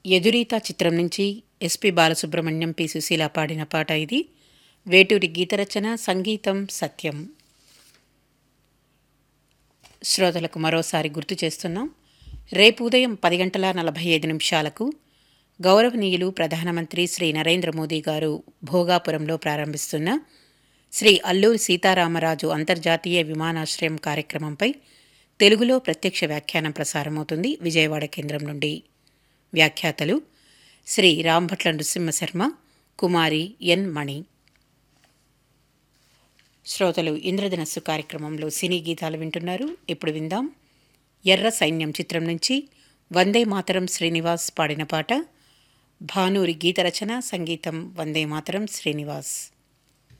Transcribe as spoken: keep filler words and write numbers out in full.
ఎదురీత చిత్రం నుంచి SP Balasubrahmanyam, P Susheela పాడిన పాట ఇది. వేటూరి గీతరచన, సంగీతం సత్యం. శ్రోతలకు మరోసారి గుర్తు చేస్తున్నాం, రేపు ఉదయం పది గంటల నలభై ఐదు నిమిషాలకు గౌరవనీయులు ప్రధానమంత్రి శ్రీ నరేంద్ర మోదీ గారు భోగాపురంలో ప్రారంభిస్తున్న శ్రీ అల్లూరి సీతారామరాజు అంతర్జాతీయ విమానాశ్రయం కార్యక్రమంపై తెలుగులో ప్రత్యక్ష వ్యాఖ్యానం ప్రసారమవుతుంది విజయవాడ కేంద్రం నుండి. వ్యాఖ్యాతలు శ్రీ రాంభట్ల నృసింహశర్మ, కుమారి ఎన్ మణి. శ్రోతలు ఇంద్రధనస్సు కార్యక్రమంలో సినీ గీతాలు వింటున్నారు. ఇప్పుడు విందాం, ఎర్ర సైన్యం చిత్రం నుంచి వందే మాతరం శ్రీనివాస్ పాడిన పాట. భానూరి గీతరచన, సంగీతం వందే మాతరం శ్రీనివాస్.